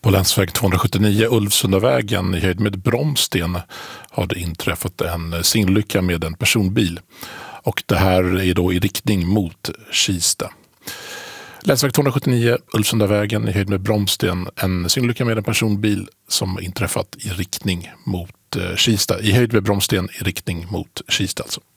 På länsväg 279 Ulvsundavägen i höjd med Bromsten har det inträffat en singelolycka med en personbil. Och det här är då i riktning mot Kista. Länsväg 279 Ulvsundavägen i höjd med Bromsten. En singelolycka med en personbil som inträffat i riktning mot Kista. I höjd med Bromsten i riktning mot Kista alltså.